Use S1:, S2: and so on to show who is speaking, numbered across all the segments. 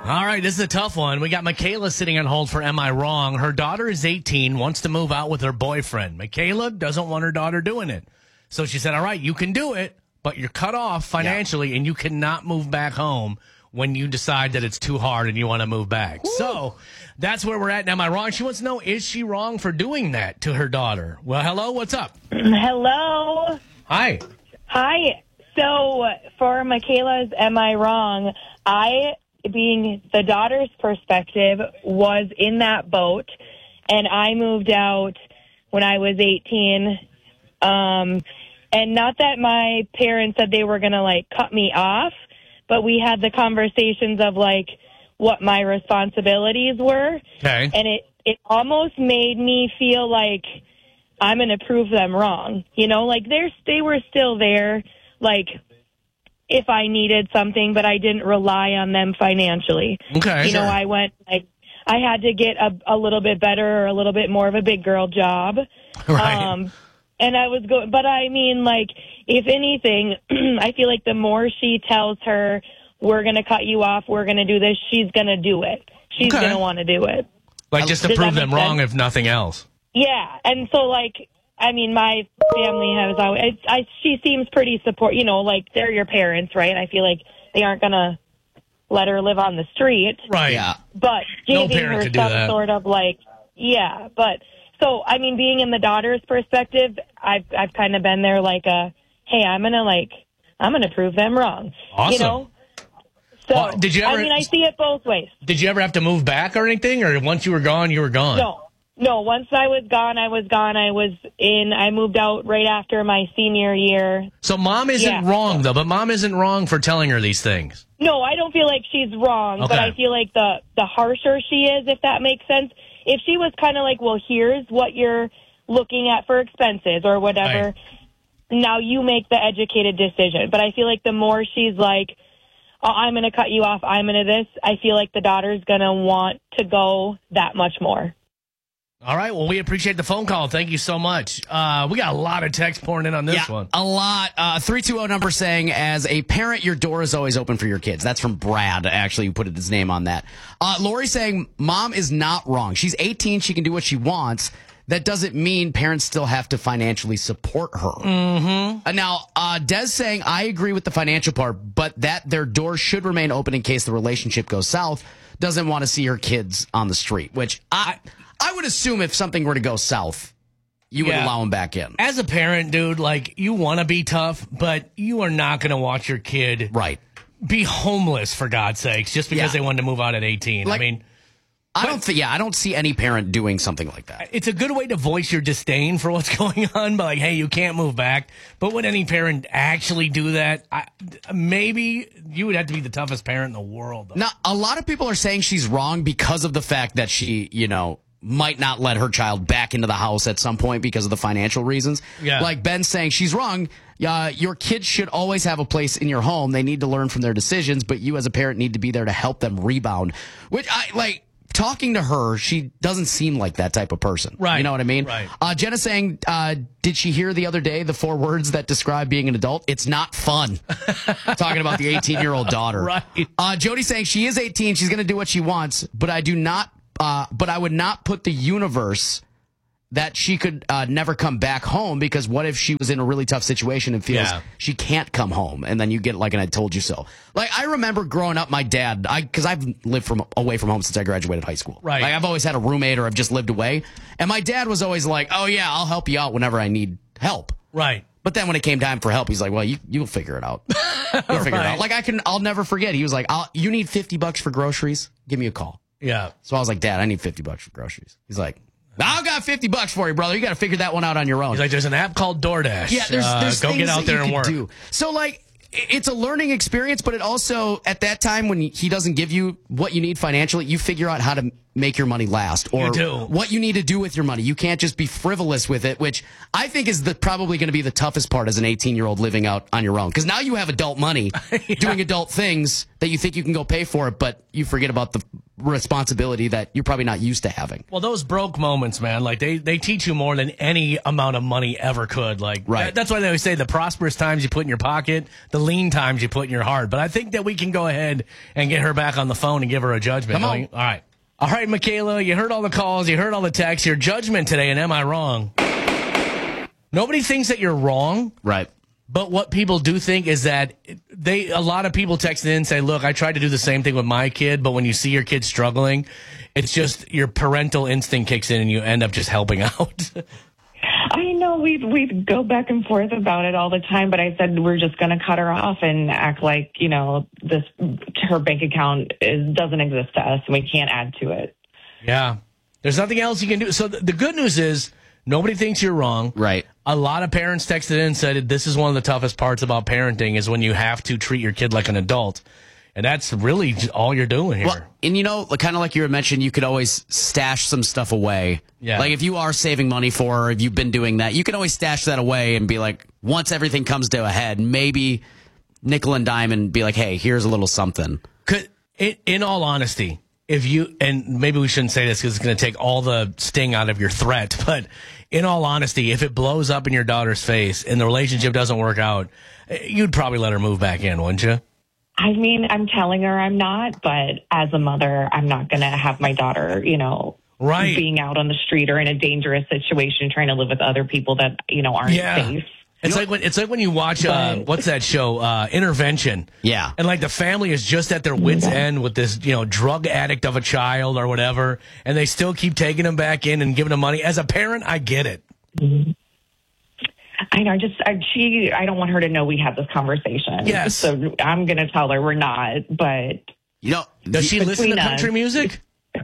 S1: All right, this is a tough one. We got Michaela sitting on hold for Am I Wrong? Her daughter is 18, wants to move out with her boyfriend. Michaela doesn't want her daughter doing it. So she said, all right, you can do it, but you're cut off financially, and you cannot move back home when you decide that it's too hard and you want to move back. Ooh. So that's where we're at. Now, am I wrong? She wants to know, is she wrong for doing that to her daughter? Well, hello, what's up?
S2: Hello.
S1: Hi.
S2: Hi. So for Michaela's Am I Wrong, I, being the daughter's perspective, was in that boat, and I moved out when I was 18. And not that my parents said they were going to, like, cut me off, but we had the conversations of, like, what my responsibilities were.
S1: Okay.
S2: And it almost made me feel like I'm going to prove them wrong. You know, like, they were still there, like, if I needed something, but I didn't rely on them financially.
S1: Okay.
S2: You know, I went, like, I had to get a little bit better or a little bit more of a big girl job.
S1: Right.
S2: And I was going, but I mean, like, if anything, I feel like the more she tells her, we're going to cut you off, we're going to do this, she's going to do it. She's going to want to do it.
S1: Like, just to prove them wrong, if nothing else.
S2: Yeah. And so, like, I mean, my family has always, she seems pretty you know, like, they're your parents, right? I feel like they aren't going to let her live on the street.
S1: Right. Yeah.
S2: But giving her some sort of, like, yeah, but... So, I mean, being in the daughter's perspective, I've kind of been there like hey, I'm gonna prove them wrong.
S1: Awesome.
S2: You know? So,
S1: well, did you ever,
S2: I see it both ways.
S1: Did you ever have to move back or anything, or once you were gone, you were gone?
S2: No. Once I was gone, I was gone. I moved out right after my senior year.
S1: So mom isn't wrong, though, but mom isn't wrong for telling her these things.
S2: No, I don't feel like she's wrong, but I feel like the harsher she is, if that makes sense. If she was kind of like, well, here's what you're looking at for expenses or whatever, now you make the educated decision. But I feel like the more she's like, oh, I'm going to cut you off, I'm going to this, I feel like the daughter's going to want to go that much more.
S1: All right. Well, we appreciate the phone call. Thank you so much. We got a lot of text pouring in on this one.
S3: A lot. 320 number saying, as a parent, your door is always open for your kids. That's from Brad, actually, who put his name on that. Lori saying, mom is not wrong. She's 18. She can do what she wants. That doesn't mean parents still have to financially support her.
S1: Mm-hmm.
S3: Now, Des saying, I agree with the financial part, but that their door should remain open in case the relationship goes south. Doesn't want to see her kids on the street, which I would assume if something were to go south, you would allow them back in.
S1: As a parent, dude, like, you want to be tough, but you are not going to watch your kid be homeless, for God's sakes, just because they wanted to move out at 18.
S3: Like,
S1: I mean,
S3: I don't see any parent doing something like that.
S1: It's a good way to voice your disdain for what's going on, but like, hey, you can't move back. But would any parent actually do that? Maybe you would have to be the toughest parent in the world, though.
S3: Now, a lot of people are saying she's wrong because of the fact that she, you know, might not let her child back into the house at some point because of the financial reasons. Yeah. Like Ben's saying, she's wrong. Your kids should always have a place in your home. They need to learn from their decisions, but you as a parent need to be there to help them rebound. Which, talking to her, she doesn't seem like that type of person.
S1: Right.
S3: You know what I mean?
S1: Right.
S3: Jenna saying, did she hear the other day the 4 words that describe being an adult? It's not fun. Talking about the 18-year-old daughter.
S1: Right.
S3: Jody saying she is 18. She's going to do what she wants, but I would not put the universe that she could never come back home, because what if she was in a really tough situation and feels she can't come home, and then you get like an I told you so. Like, I remember growing up, my dad, because I've lived away from home since I graduated high school.
S1: Right.
S3: Like, I've always had a roommate or I've just lived away. And my dad was always like, oh yeah, I'll help you out whenever I need help.
S1: Right.
S3: But then when it came time for help, he's like, well, you'll figure it out. You'll figure it out. Like, I'll never forget. He was like, you need $50 for groceries? Give me a call.
S1: Yeah.
S3: So I was like, Dad, I need $50 for groceries. He's like, I got $50 for you, brother. You got to figure that one out on your own.
S1: He's like, there's an app called DoorDash.
S3: Yeah, there's
S1: go get out there and work.
S3: Do. So, like, it's a learning experience, but it also, at that time when he doesn't give you what you need financially, you figure out how to make your money last, or what you need to do with your money. You can't just be frivolous with it, which I think is probably going to be the toughest part as an 18-year-old living out on your own. Because now you have adult money, doing adult things that you think you can go pay for it, but you forget about the responsibility that you're probably not used to having.
S1: Well, those broke moments, man, like they teach you more than any amount of money ever could. Like,
S3: right.
S1: That's why they always say the prosperous times you put in your pocket, the lean times you put in your heart. But I think that we can go ahead and get her back on the phone and give her a judgment.
S3: Come on.
S1: All right, Michaela, you heard all the calls, you heard all the texts. Your judgment today, and am I wrong? Nobody thinks that you're wrong.
S3: Right.
S1: But what people do think is that a lot of people text in and say, look, I tried to do the same thing with my kid, but when you see your kid struggling, it's just your parental instinct kicks in and you end up just helping out.
S2: I know we'd go back and forth about it all the time, but I said we're just going to cut her off and act like, her bank account doesn't exist to us and we can't add to it.
S1: Yeah. There's nothing else you can do. So the good news is nobody thinks you're wrong.
S3: Right.
S1: A lot of parents texted in and said this is one of the toughest parts about parenting is when you have to treat your kid like an adult. And that's really all you're doing here.
S3: Well, and kind of like you were mentioning, you could always stash some stuff away.
S1: Yeah.
S3: Like if you are saving money for her, if you've been doing that, you can always stash that away and be like, once everything comes to a head, maybe nickel and dime and be like, hey, here's a little something.
S1: In all honesty, and maybe we shouldn't say this because it's going to take all the sting out of your threat, but in all honesty, if it blows up in your daughter's face and the relationship doesn't work out, you'd probably let her move back in, wouldn't you?
S2: I mean, I'm telling her I'm not, but as a mother, I'm not going to have my daughter,
S1: right,
S2: being out on the street or in a dangerous situation trying to live with other people that, aren't safe.
S1: It's like when you watch what's that show, Intervention.
S3: Yeah.
S1: And like the family is just at their wits' end with this, drug addict of a child or whatever, and they still keep taking him back in and giving him money. As a parent, I get it.
S2: I know. I don't want her to know we had this conversation.
S1: Yes.
S2: So I'm going to tell her we're not, but.
S1: Does she listen to country music?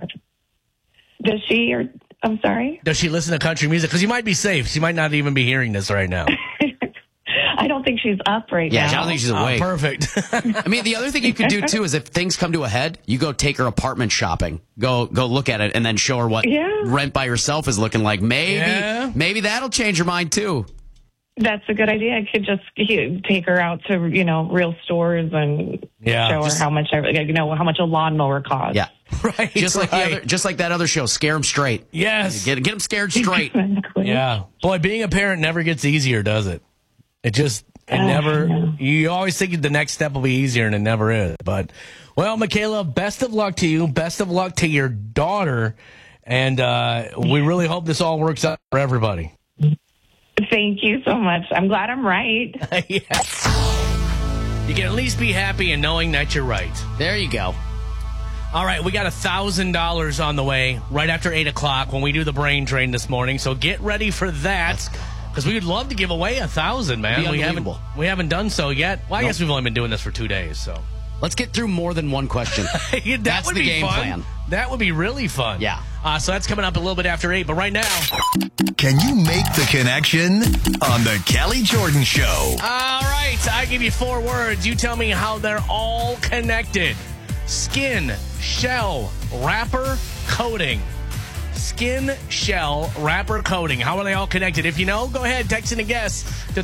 S2: Does she, or I'm sorry?
S1: Does she listen to country music? Because you might be safe. She might not even be hearing this right now.
S2: I don't think she's up right now.
S3: Yeah, I don't think she's awake.
S1: Perfect.
S3: I mean, the other thing you could do, too, is if things come to a head, you go take her apartment shopping. Go look at it and then show her what rent by herself is looking like. Maybe that'll change her mind, too.
S2: That's a good idea. I could just take her out to, real stores and show her how much a lawnmower costs.
S3: Yeah.
S1: Right.
S3: Just like that other show, Scare 'Em Straight.
S1: Yes.
S3: Get them scared straight.
S2: Exactly.
S1: Yeah. Boy, being a parent never gets easier, does it? It never, you always think the next step will be easier and it never is. But, well, Michaela, best of luck to you. Best of luck to your daughter. And we really hope this all works out for everybody.
S2: Thank you so much. I'm glad I'm right.
S1: Yes. You can at least be happy in knowing that you're right.
S3: There you go.
S1: All right, we got $1,000 on the way right after 8 o'clock when we do the brain drain this morning. So get ready for that because we would love to give away $1,000, man. We haven't done so yet. Well, I guess we've only been doing this for 2 days, so.
S3: Let's get through more than one question.
S1: That's the game plan. That would be really fun.
S3: Yeah.
S1: So that's coming up a little bit after 8, but right now.
S4: Can you make the connection on the Kelly Jordan Show?
S1: All right, I give you 4 words. You tell me how they're all connected. Skin, shell, wrapper, coating. Skin, shell, wrapper, coating. How are they all connected? If you know, go ahead, text in a guess to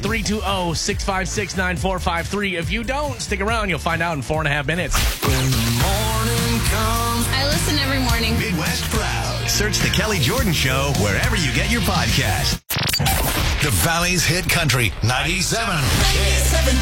S1: 320-656-9453. If you don't, stick around. You'll find out in 4.5 minutes.
S4: When the morning comes.
S5: I listen every morning.
S4: Midwest Proud. Search The Kelly Jordan Show wherever you get your podcast. The Valley's Hit Country 97. 97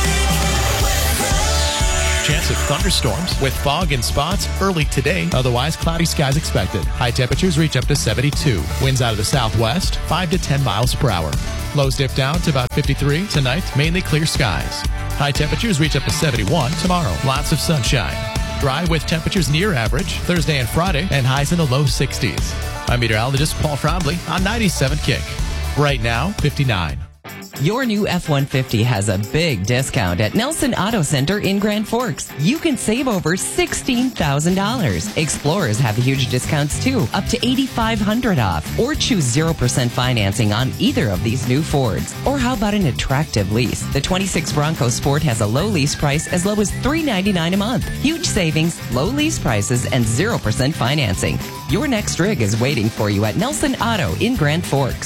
S6: Chance of thunderstorms with fog and spots early today. Otherwise, cloudy skies expected. High temperatures reach up to 72. Winds out of the southwest, 5 to 10 miles per hour. Lows dip down to about 53 tonight. Mainly clear skies. High temperatures reach up to 71 tomorrow. Lots of sunshine. Dry with temperatures near average Thursday and Friday and highs in the low 60s. I'm meteorologist Paul Frombley on 97 Kick. Right now, 59.
S7: Your new F-150 has a big discount at Nelson Auto Center in Grand Forks. You can save over $16,000. Explorers have huge discounts too, up to $8,500 off. Or choose 0% financing on either of these new Fords. Or how about an attractive lease? The 26 Bronco Sport has a low lease price as low as $399 a month. Huge savings, low lease prices, and 0% financing. Your next rig is waiting for you at Nelson Auto in Grand Forks.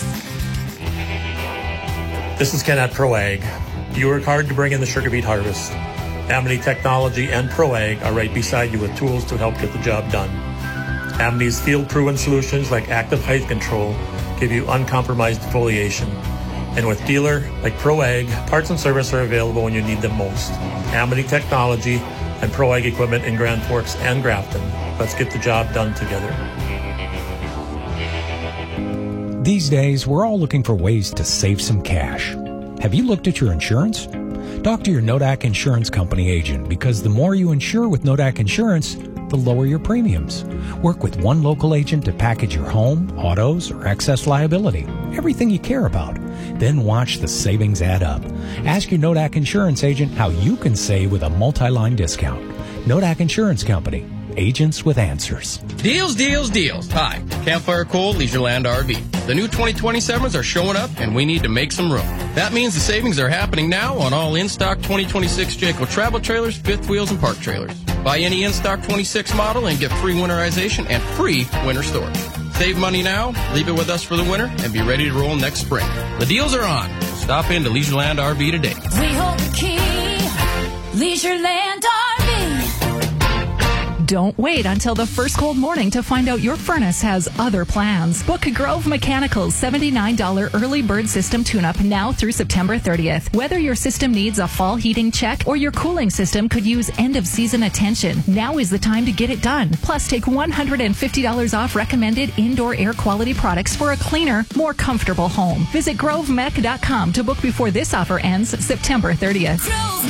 S8: This is Ken at Pro Ag. You work hard to bring in the sugar beet harvest.
S5: Amity Technology and ProAg are right beside you with tools to help get the job done. Amity's field-proven solutions like active height control give you uncompromised foliation. And with dealer like ProAg, parts and service are available when you need them most. Amity Technology and ProAg equipment in Grand Forks and Grafton. Let's get the job done together.
S8: These days, we're all looking for ways to save some cash. Have you looked at your insurance? Talk to your Nodak Insurance Company agent, because the more you insure with Nodak Insurance, the lower your premiums. Work with one local agent to package your home, autos, or excess liability, everything you care about. Then watch the savings add up. Ask your Nodak Insurance agent how you can save with a multi-line discount. Nodak Insurance Company. Agents with answers.
S9: Deals, deals, deals. Hi, Campfire Coal, Leisureland RV. The new 2027s are showing up, and we need to make some room. That means the savings are happening now on all in-stock 2026 Jayco travel trailers, fifth wheels, and park trailers. Buy any in-stock 26 model and get free winterization and free winter storage. Save money now, leave it with us for the winter, and be ready to roll next spring. The deals are on. Stop into Leisureland RV today.
S10: We hold the key. Leisureland RV.
S11: Don't wait until the first cold morning to find out your furnace has other plans. Book Grove Mechanical's $79 early bird system tune-up now through September 30th. Whether your system needs a fall heating check or your cooling system could use end-of-season attention, now is the time to get it done. Plus, take $150 off recommended indoor air quality products for a cleaner, more comfortable home. Visit grovemech.com to book before this offer ends September 30th.